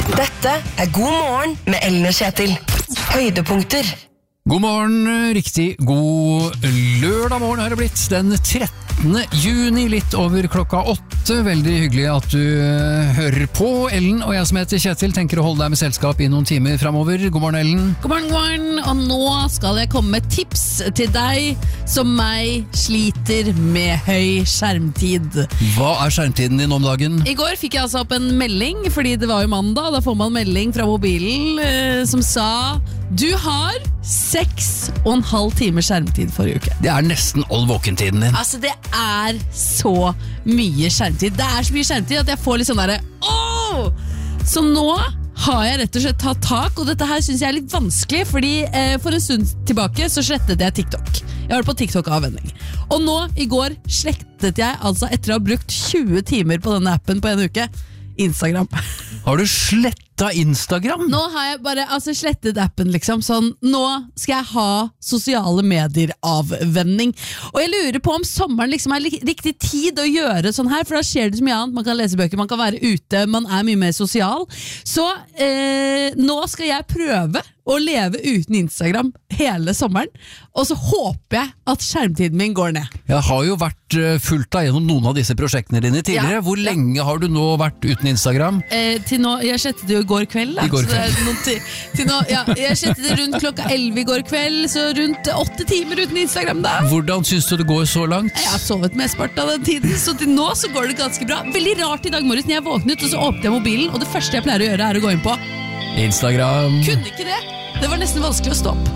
Dette God morgen med Ellen og Kjetil. Høydepunkter. God morgen, riktig god lørdag morgen har det blitt, den 13. juni, litt over klokka 8. Veldig hyggelig at du hører på. Ellen og jeg som heter Kjetil tenker å holde deg med selskap i noen timer fremover. God morgen, Ellen. God morgen, og nå skal jeg komme med tips til deg som meg sliter med høy skjermtid. Hva er skjermtiden din om dagen? I går fikk jeg altså opp en melding, fordi det var jo mandag, da får man melding fra mobilen som sa du har 6,5 timer skjermtid forrige uke. Det er nesten all våkentiden din. Altså det er så mye skjermtid. Det er så mye skjermtid at jeg får litt sånn der åh! Så nå har jeg rett og slett tatt tak, og dette her synes jeg er litt vanskelig, fordi for en stund tilbake så slettet jeg TikTok. Jeg var på TikTok-avvenning. Og nå, i går, slettet jeg altså etter å ha brukt 20 timer på denne appen på en uke, Instagram. Har du slettet Instagram? Nå har jeg bare slettet appen liksom. Sånn, nå skal jeg ha sosiale medier avvenning. Og jeg lurer på om sommeren liksom er riktig tid å gjøre sånn her, for da skjer det så mye annet. Man kan lese bøker, man kan være ute, man er mye mer sosial. Så nå skal jeg prøve å leve uten Instagram hele sommeren, og så håper jeg at skjermtiden min går ned. Jeg har jo vært fulgt deg gjennom noen av disse prosjektene dine tidligere. Ja, Hvor lenge har du nå vært uten Instagram? Til nå, jeg slettet det jo i går kveld. Da. I går kveld. Så det er til nå, ja, jeg slettet det rundt klokka 11 i går kveld, så rundt 8 timer uten Instagram da. Hvordan synes du det går så langt? Jeg har sovet mesteparten av den tiden, så til nå så går det ganske bra. Veldig rart i dag morges når jeg våknet, og så åpnet jeg mobilen, og det første jeg pleier å gjøre er å gå inn på Instagram. Kunne ikke det. Det var nesten vanskelig å stå opp.